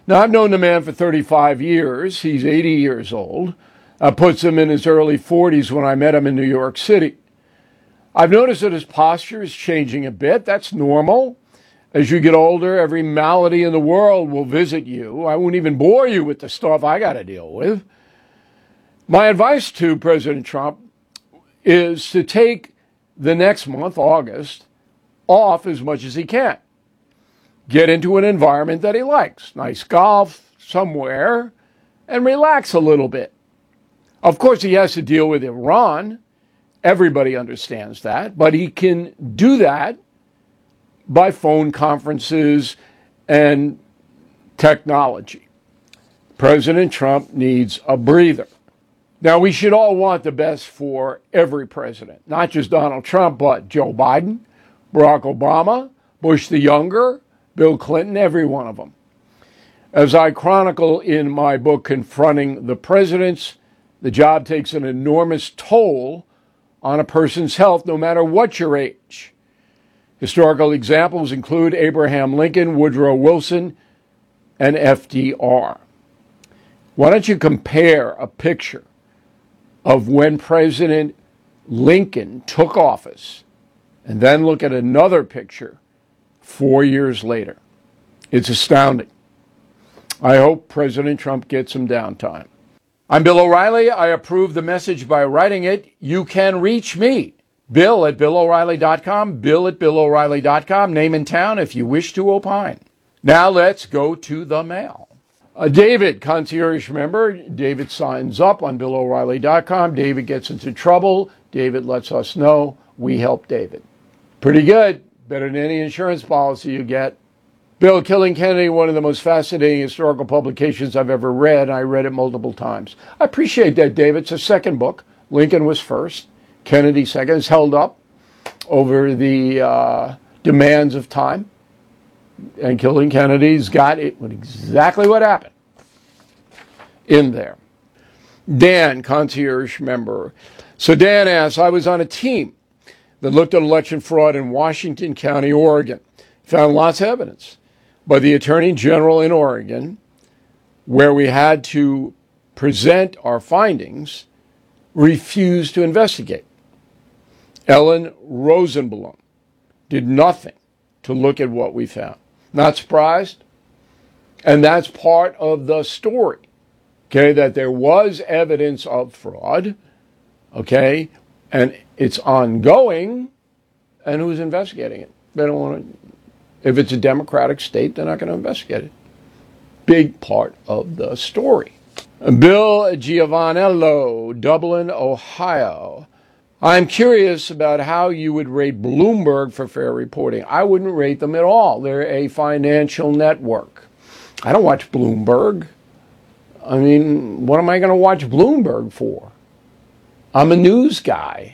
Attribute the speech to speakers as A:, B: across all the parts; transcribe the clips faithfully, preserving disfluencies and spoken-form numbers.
A: Now, I've known the man for thirty-five years. He's eighty years old. That puts him in his early forties when I met him in New York City. I've noticed that his posture is changing a bit. That's normal. As you get older, every malady in the world will visit you. I won't even bore you with the stuff I got to deal with. My advice to President Trump is to take the next month, August, off as much as he can. Get into an environment that he likes. Nice golf somewhere, and relax a little bit. Of course, he has to deal with Iran. Everybody understands that. But he can do that by phone conferences and technology. President Trump needs a breather. Now, we should all want the best for every president, not just Donald Trump, but Joe Biden, Barack Obama, Bush the Younger, Bill Clinton, every one of them. As I chronicle in my book, Confronting the Presidents, the job takes an enormous toll on a person's health, no matter what your age. Historical examples include Abraham Lincoln, Woodrow Wilson, and F D R. Why don't you compare a picture of when President Lincoln took office and then look at another picture four years later? It's astounding. I hope President Trump gets some downtime. I'm Bill O'Reilly. I approve the message by writing it. You can reach me, Bill at Bill O'Reilly dot com, Bill at Bill O'Reilly dot com, name and town if you wish to opine. Now let's go to the mail. Uh, David, concierge member. David signs up on Bill O'Reilly dot com. David gets into trouble. David lets us know. We help David. Pretty good. Better than any insurance policy you get. Bill, Killing Kennedy, one of the most fascinating historical publications I've ever read. I read it multiple times. I appreciate that, David. It's a second book. Lincoln was first. Kennedy second. It's held up over the uh, demands of time. And Killing Kennedy's got it exactly what happened in there. Dan, concierge member. So Dan asks, I was on a team that looked at election fraud in Washington County, Oregon. Found lots of evidence. But the Attorney General in Oregon, where we had to present our findings, refused to investigate. Ellen Rosenblum did nothing to look at what we found. Not surprised? And that's part of the story, okay, that there was evidence of fraud, okay, and it's ongoing, and who's investigating it? They don't want to. If it's a democratic state, they're not going to investigate it. Big part of the story. Bill Giovanello, Dublin, Ohio. I'm curious about how you would rate Bloomberg for fair reporting. I wouldn't rate them at all. They're a financial network. I don't watch Bloomberg. I mean, what am I going to watch Bloomberg for? I'm a news guy.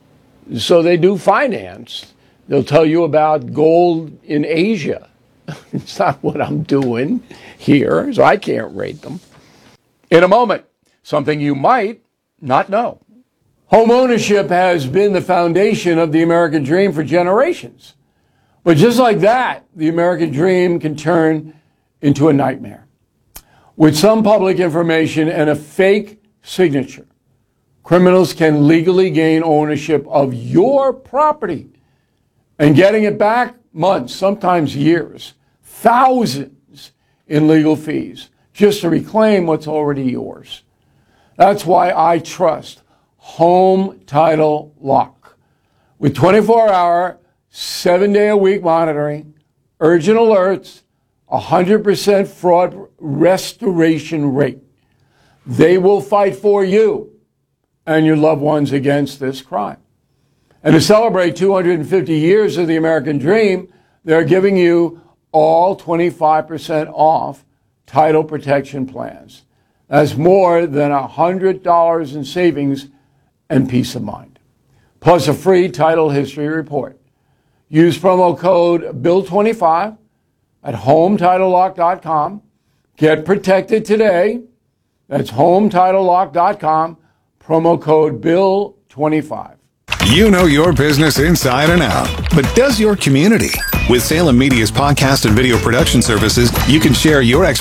A: So they do finance. They'll tell you about gold in Asia. It's not what I'm doing here, so I can't rate them. In a moment, something you might not know. Home ownership has been the foundation of the American dream for generations. But just like that, the American dream can turn into a nightmare. With some public information and a fake signature, criminals can legally gain ownership of your property. And getting it back, months, sometimes years, thousands in legal fees, just to reclaim what's already yours. That's why I trust Home Title Lock. With twenty-four hour, seven day a week monitoring, urgent alerts, one hundred percent fraud restoration rate. They will fight for you and your loved ones against this crime. And to celebrate two hundred fifty years of the American dream, they're giving you all twenty-five percent off title protection plans. That's more than one hundred dollars in savings and peace of mind. Plus a free title history report. Use promo code Bill twenty-five at home title lock dot com. Get protected today. That's home title lock dot com. Promo code Bill twenty-five.
B: You know your business inside and out, but does your community? With Salem Media's podcast and video production services, you can share your expertise